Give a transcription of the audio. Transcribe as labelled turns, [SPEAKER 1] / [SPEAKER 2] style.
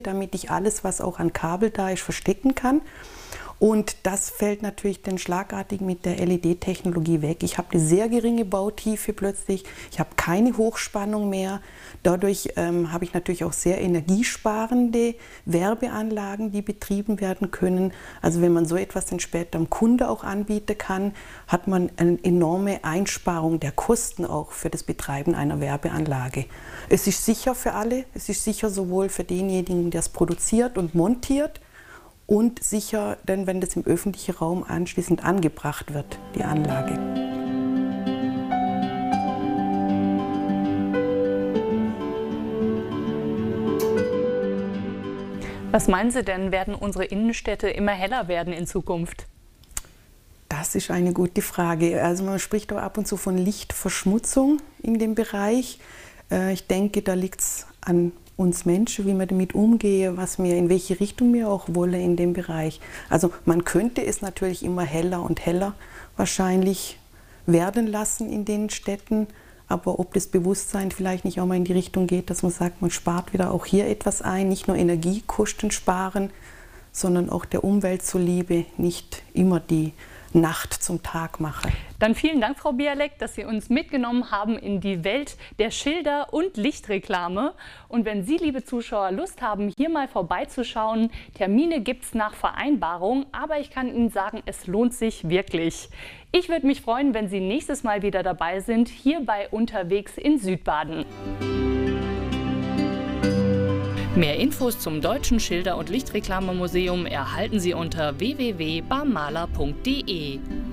[SPEAKER 1] damit ich alles, was auch an Kabel da ist, verstecken kann. Und das fällt natürlich dann schlagartig mit der LED-Technologie weg. Ich habe eine sehr geringe Bautiefe plötzlich, ich habe keine Hochspannung mehr. Dadurch habe ich natürlich auch sehr energiesparende Werbeanlagen, die betrieben werden können. Also wenn man so etwas dann später am Kunde auch anbieten kann, hat man eine enorme Einsparung der Kosten auch für das Betreiben einer Werbeanlage. Es ist sicher für alle, es ist sicher sowohl für denjenigen, der es produziert und montiert, und sicher, denn wenn das im öffentlichen Raum anschließend angebracht wird, die Anlage.
[SPEAKER 2] Was meinen Sie denn, werden unsere Innenstädte immer heller werden in Zukunft?
[SPEAKER 1] Das ist eine gute Frage. Also man spricht auch ab und zu von Lichtverschmutzung in dem Bereich. Ich denke, da liegt es an uns Menschen, wie wir damit umgehen, in welche Richtung wir auch wollen in dem Bereich. Also man könnte es natürlich immer heller und heller wahrscheinlich werden lassen in den Städten, aber ob das Bewusstsein vielleicht nicht auch mal in die Richtung geht, dass man sagt, man spart wieder auch hier etwas ein, nicht nur Energiekosten sparen, sondern auch der Umwelt zuliebe nicht immer die Nacht zum Tag mache.
[SPEAKER 2] Dann vielen Dank, Frau Bialek, dass Sie uns mitgenommen haben in die Welt der Schilder- und Lichtreklame. Und wenn Sie, liebe Zuschauer, Lust haben, hier mal vorbeizuschauen, Termine gibt es nach Vereinbarung, aber ich kann Ihnen sagen, es lohnt sich wirklich. Ich würde mich freuen, wenn Sie nächstes Mal wieder dabei sind, hier bei Unterwegs in Südbaden. Mehr Infos zum Deutschen Schilder- und Lichtreklamemuseum erhalten Sie unter www.barmaler.de.